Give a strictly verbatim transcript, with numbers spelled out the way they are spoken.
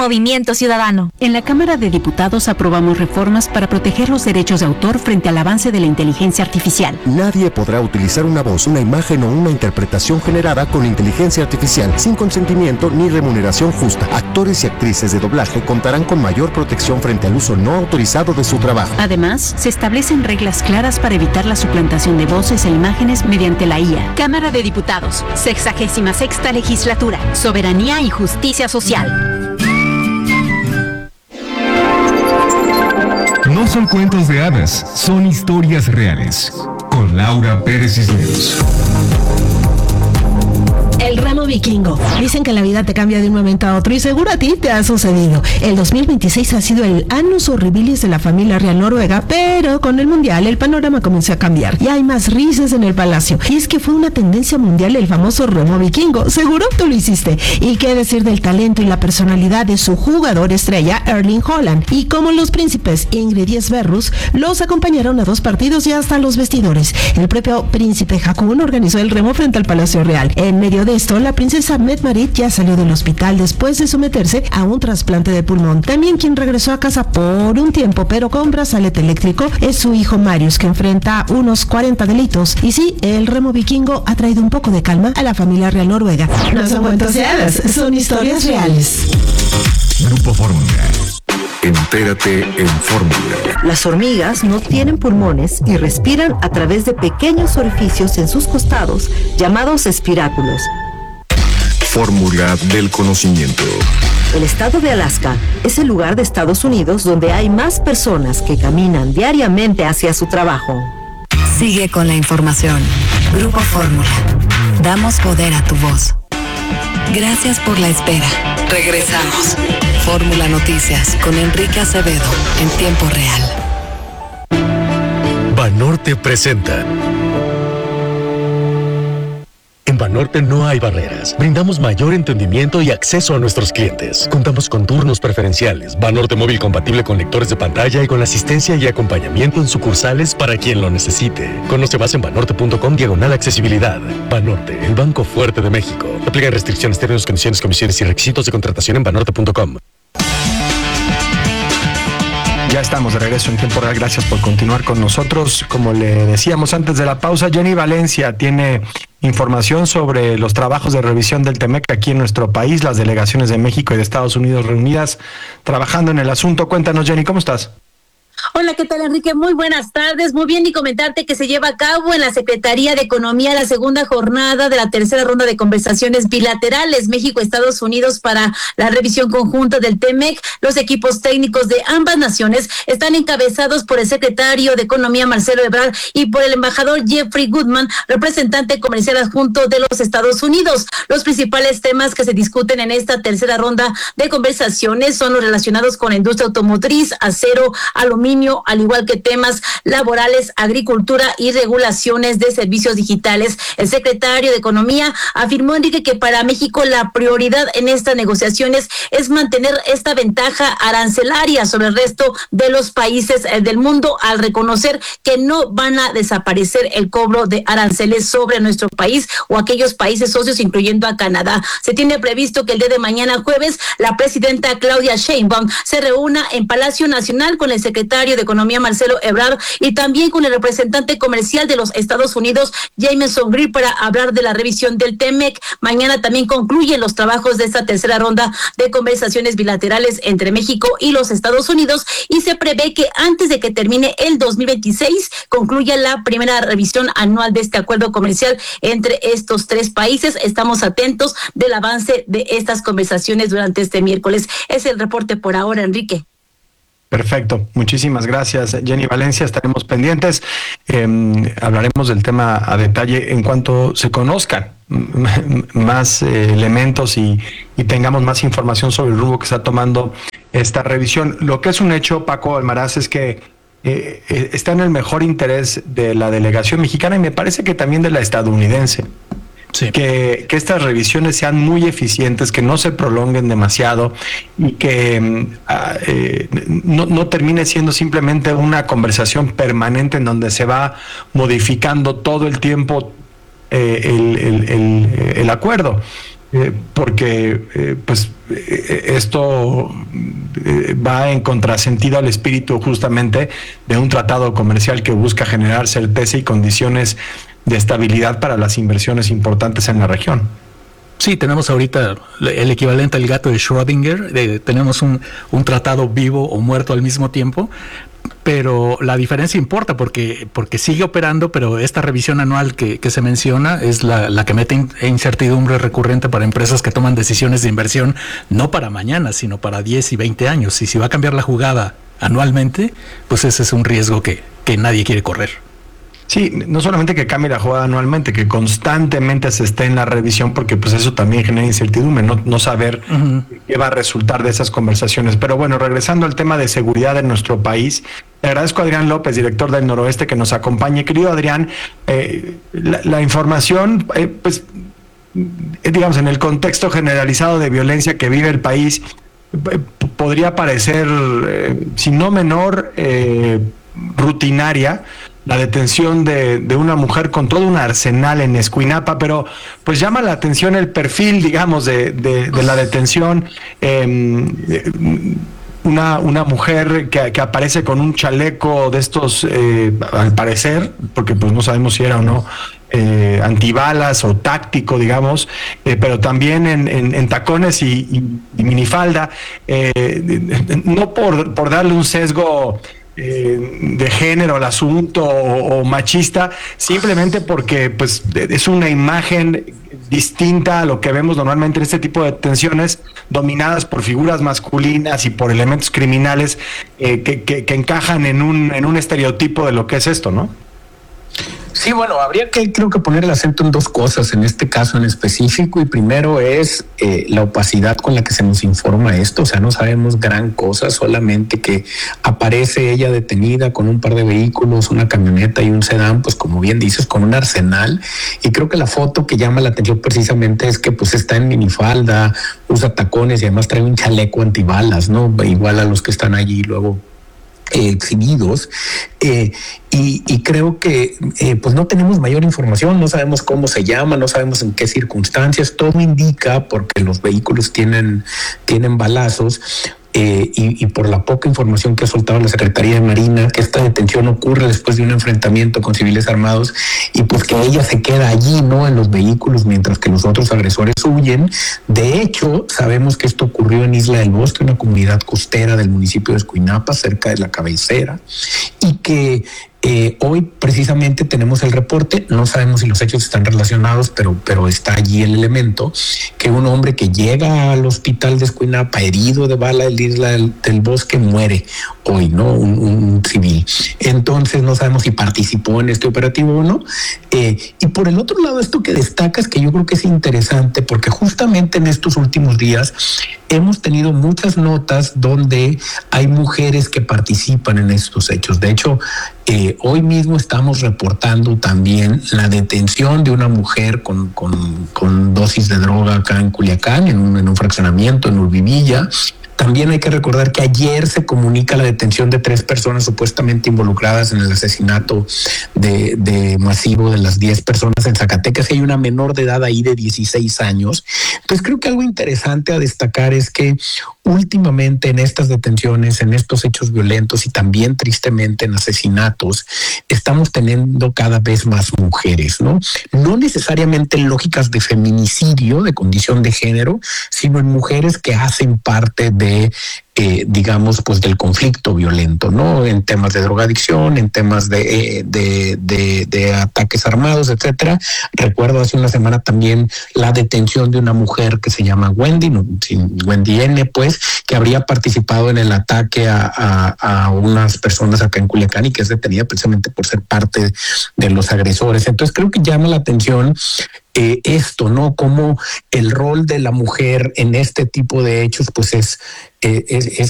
Movimiento Ciudadano. En la Cámara de Diputados aprobamos reformas para proteger los derechos de autor frente al avance de la inteligencia artificial. Nadie podrá utilizar una voz, una imagen o una interpretación generada con inteligencia artificial sin consentimiento ni remuneración justa. Actores y actrices de doblaje contarán con mayor protección frente al uso no autorizado de su trabajo. Además, se establecen reglas claras para evitar la suplantación de voces e imágenes mediante la I A. Cámara de Diputados, sexagésima sexta legislatura, soberanía y justicia social. No son cuentos de hadas, son historias reales. Con Laura Pérez Cisneros. El ramo vikingo. Dicen que la vida te cambia de un momento a otro y seguro a ti te ha sucedido. El dos mil veintiséis ha sido el annus horribilis de la familia real noruega, pero con el mundial el panorama comenzó a cambiar y hay más risas en el palacio. Y es que fue una tendencia mundial el famoso remo vikingo. Seguro tú lo hiciste. Y qué decir del talento y la personalidad de su jugador estrella, Erling Haaland. Y como los príncipes Ingrid y Sverrus los acompañaron a dos partidos y hasta los vestidores. El propio príncipe Haakon organizó el remo frente al Palacio Real. En medio de esto, la princesa Mette-Marit ya salió del hospital después de someterse a un trasplante de pulmón. También quien regresó a casa por un tiempo, pero con brazalete eléctrico, es su hijo Marius, que enfrenta unos cuarenta delitos. Y sí, el remo vikingo ha traído un poco de calma a la familia real noruega. No son cuentos de hadas, son historias reales. Grupo Fórmula. Entérate en Fórmula. Las hormigas no tienen pulmones y respiran a través de pequeños orificios en sus costados, llamados espiráculos. Fórmula del conocimiento. El estado de Alaska es el lugar de Estados Unidos donde hay más personas que caminan diariamente hacia su trabajo. Sigue con la información. Grupo Fórmula. Damos poder a tu voz. Gracias por la espera. Regresamos. Fórmula Noticias con Enrique Acevedo en tiempo real. Banorte presenta. En Banorte no hay barreras. Brindamos mayor entendimiento y acceso a nuestros clientes. Contamos con turnos preferenciales, Banorte móvil compatible con lectores de pantalla y con asistencia y acompañamiento en sucursales para quien lo necesite. Conoce más en banorte.com diagonal accesibilidad. Banorte, el banco fuerte de México. Aplican restricciones, términos, condiciones, comisiones y requisitos de contratación en banorte punto com. Ya estamos de regreso en tiempo real. Gracias por continuar con nosotros. Como le decíamos antes de la pausa, Jenny Valencia tiene información sobre los trabajos de revisión del T-MEC aquí en nuestro país, las delegaciones de México y de Estados Unidos reunidas trabajando en el asunto. Cuéntanos, Jenny, ¿cómo estás? Hola, ¿qué tal, Enrique? Muy buenas tardes. Muy bien, y comentarte que se lleva a cabo en la Secretaría de Economía la segunda jornada de la tercera ronda de conversaciones bilaterales México-Estados Unidos para la revisión conjunta del T-MEC. Los equipos técnicos de ambas naciones están encabezados por el secretario de Economía, Marcelo Ebrard, y por el embajador Jeffrey Goodman, representante comercial adjunto de los Estados Unidos. Los principales temas que se discuten en esta tercera ronda de conversaciones son los relacionados con la industria automotriz, acero, aluminio, al igual que temas laborales, agricultura y regulaciones de servicios digitales. El secretario de Economía afirmó, Enrique, que para México la prioridad en estas negociaciones es mantener esta ventaja arancelaria sobre el resto de los países del mundo, al reconocer que no van a desaparecer el cobro de aranceles sobre nuestro país o aquellos países socios, incluyendo a Canadá. Se tiene previsto que el día de mañana jueves la presidenta Claudia Sheinbaum se reúna en Palacio Nacional con el secretario de Economía, Marcelo Ebrard, y también con el representante comercial de los Estados Unidos, Jameson Greer, para hablar de la revisión del T-MEC. Mañana también concluyen los trabajos de esta tercera ronda de conversaciones bilaterales entre México y los Estados Unidos, y se prevé que antes de que termine el dos mil veintiséis concluya la primera revisión anual de este acuerdo comercial entre estos tres países. Estamos atentos del avance de estas conversaciones durante este miércoles. Es el reporte por ahora, Enrique. Perfecto, muchísimas gracias, Jenny Valencia. Estaremos pendientes, eh, hablaremos del tema a detalle en cuanto se conozcan más eh, elementos y, y tengamos más información sobre el rumbo que está tomando esta revisión. Lo que es un hecho, Paco Almaraz, es que eh, eh, está en el mejor interés de la delegación mexicana y me parece que también de la estadounidense. Sí. Que, que estas revisiones sean muy eficientes, que no se prolonguen demasiado y que eh, no, no termine siendo simplemente una conversación permanente en donde se va modificando todo el tiempo eh, el, el, el, el acuerdo. eh, porque eh, pues eh, esto eh, va en contrasentido al espíritu justamente de un tratado comercial que busca generar certeza y condiciones de estabilidad para las inversiones importantes en la región. Sí, tenemos ahorita el equivalente al gato de Schrödinger, de, tenemos un, un tratado vivo o muerto al mismo tiempo, pero la diferencia importa porque, porque sigue operando, pero esta revisión anual que, que se menciona es la, la que mete in, incertidumbre recurrente para empresas que toman decisiones de inversión no para mañana, sino para diez y veinte años. Y si va a cambiar la jugada anualmente, pues ese es un riesgo que, que nadie quiere correr. Sí, no solamente que cambie la jugada anualmente, que constantemente se esté en la revisión, porque pues eso también genera incertidumbre, no, no saber uh-huh. qué va a resultar de esas conversaciones. Pero bueno, regresando al tema de seguridad en nuestro país, le agradezco a Adrián López, director del Noroeste, que nos acompañe. Querido Adrián, eh, la, la información, eh, pues, digamos, en el contexto generalizado de violencia que vive el país, eh, podría parecer, eh, si no menor, eh, rutinaria, la detención de, de una mujer con todo un arsenal en Escuinapa, pero pues llama la atención el perfil, digamos, de, de, de la detención. Eh, una, una mujer que, que aparece con un chaleco de estos, eh, al parecer, porque pues no sabemos si era o no, eh, antibalas o táctico, digamos, eh, pero también en, en, en tacones y, y, y minifalda, eh, no por, por darle un sesgo de género al asunto o, o machista, simplemente porque pues es una imagen distinta a lo que vemos normalmente en este tipo de detenciones, dominadas por figuras masculinas y por elementos criminales eh, que, que, que encajan en un, en un estereotipo de lo que es esto, ¿no? Sí, bueno, habría que creo que poner el acento en dos cosas en este caso en específico, y primero es eh, la opacidad con la que se nos informa esto. O sea, no sabemos gran cosa, solamente que aparece ella detenida con un par de vehículos, una camioneta y un sedán, pues como bien dices, con un arsenal. Y creo que la foto que llama la atención precisamente es que pues está en minifalda, usa tacones y además trae un chaleco antibalas, ¿no? Igual a los que están allí luego Eh, exhibidos, eh, y, y creo que eh, pues no tenemos mayor información, no sabemos cómo se llama, no sabemos en qué circunstancias. Todo indica, porque los vehículos tienen, tienen balazos, Eh, y, y por la poca información que ha soltado la Secretaría de Marina, que esta detención ocurre después de un enfrentamiento con civiles armados y pues que ella se queda allí, ¿no?, en los vehículos mientras que los otros agresores huyen. De hecho, sabemos que esto ocurrió en Isla del Bosque, una comunidad costera del municipio de Escuinapa, cerca de la cabecera, y que Eh, hoy precisamente tenemos el reporte, no sabemos si los hechos están relacionados, pero, pero está allí el elemento, que un hombre que llega al hospital de Escuinapa herido de bala en la Isla del, del Bosque muere hoy, ¿no? Un, un civil. Entonces no sabemos si participó en este operativo o no. Eh, y por el otro lado, esto que destacas, que yo creo que es interesante, porque justamente en estos últimos días hemos tenido muchas notas donde hay mujeres que participan en estos hechos. De hecho, eh, hoy mismo estamos reportando también la detención de una mujer con, con, con dosis de droga acá en Culiacán, en un, en un fraccionamiento en Urbivilla. También hay que recordar que ayer se comunica la detención de tres personas supuestamente involucradas en el asesinato de, de masivo de las diez personas en Zacatecas, y hay una menor de edad ahí de dieciséis años. Entonces creo que algo interesante a destacar es que últimamente en estas detenciones, en estos hechos violentos y también tristemente en asesinatos, estamos teniendo cada vez más mujeres, ¿no? No necesariamente en lógicas de feminicidio, de condición de género, sino en mujeres que hacen parte de Eh, digamos, pues del conflicto violento, ¿no? En temas de drogadicción, en temas de, eh, de, de, de ataques armados, etcétera. Recuerdo hace una semana también la detención de una mujer que se llama Wendy, no, Wendy N, pues, que habría participado en el ataque a, a, a unas personas acá en Culiacán y que es detenida precisamente por ser parte de los agresores. Entonces creo que llama la atención Eh, esto, ¿no? Como el rol de la mujer en este tipo de hechos, pues es, eh, es, es